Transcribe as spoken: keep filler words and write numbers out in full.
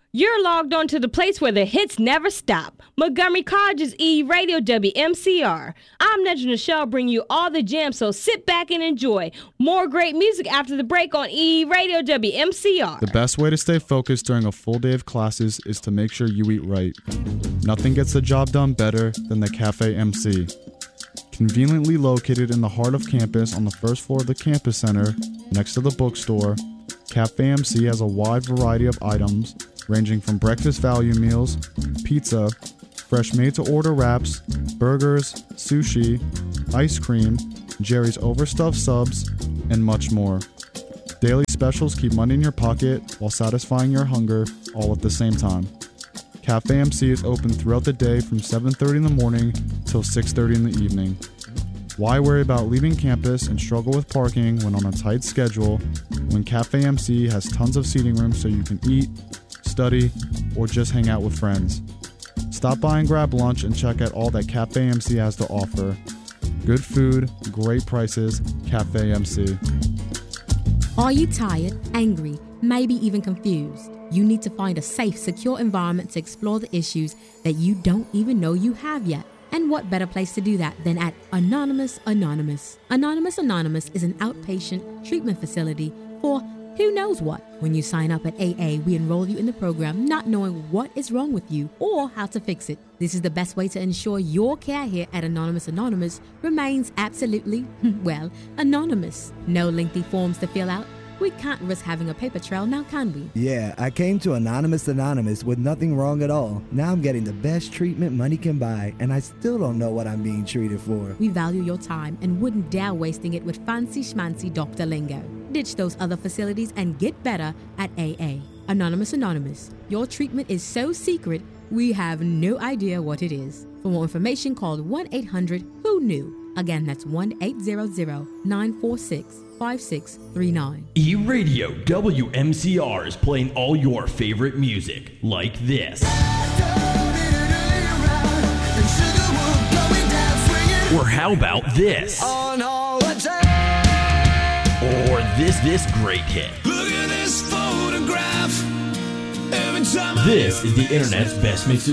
You're logged on to the place where the hits never stop. Montgomery College's E! Radio W M C R. I'm Nedra Nichelle, bringing you all the jams, so sit back and enjoy. More great music after the break on E! Radio W M C R. The best way to stay focused during a full day of classes is to make sure you eat right. Nothing gets the job done better than the Cafe M C. Conveniently located in the heart of campus on the first floor of the campus center, next to the bookstore, Cafe M C has a wide variety of items ranging from breakfast value meals, pizza, fresh made-to-order wraps, burgers, sushi, ice cream, Jerry's overstuffed subs, and much more. Daily specials keep money in your pocket while satisfying your hunger all at the same time. Cafe M C is open throughout the day from seven thirty in the morning till six thirty in the evening. Why worry about leaving campus and struggle with parking when on a tight schedule when Cafe M C has tons of seating room so you can eat, study, or just hang out with friends? Stop by and grab lunch and check out all that Cafe M C has to offer. Good food, great prices, Cafe M C. Are you tired, angry, maybe even confused? You need to find a safe, secure environment to explore the issues that you don't even know you have yet. And what better place to do that than at Anonymous Anonymous? Anonymous Anonymous is an outpatient treatment facility for who knows what. When you sign up at A A, we enroll you in the program not knowing what is wrong with you or how to fix it. This is the best way to ensure your care here at Anonymous Anonymous remains absolutely, well, anonymous. No lengthy forms to fill out. We can't risk having a paper trail now, can we? Yeah, I came to Anonymous Anonymous with nothing wrong at all. Now I'm getting the best treatment money can buy, and I still don't know what I'm being treated for. We value your time and wouldn't dare wasting it with fancy schmancy doctor lingo. Ditch those other facilities and get better at A A. Anonymous Anonymous. Your treatment is so secret, we have no idea what it is. For more information, call one eight hundred who knew. Again, that's one eight hundred nine four six five six three nine. E-Radio W M C R is playing all your favorite music, like this. Or how about this? Or this, this great hit. Look at this photograph. Every time This is the internet's best mix of